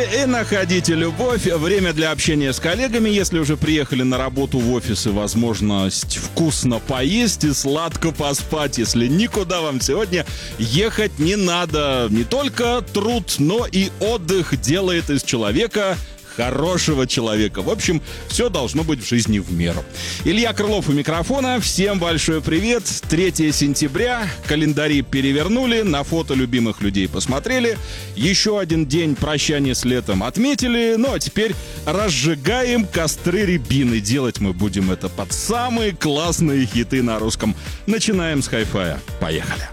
и находите любовь. Время для общения с коллегами. Если уже приехали на работу в офис, и возможность вкусно поесть и сладко поспать. Если никуда вам сегодня ехать не надо. Не только труд, но и отдых делает из человека хорошего человека. В общем, все должно быть в жизни в меру. Илья Крылов у микрофона. Всем большой привет. 3 сентября. Календари перевернули. На фото любимых людей посмотрели. Еще один день прощания с летом отметили. Ну, а теперь разжигаем костры рябины. Делать мы будем это под самые классные хиты на русском. Начинаем с хай-фая. Поехали.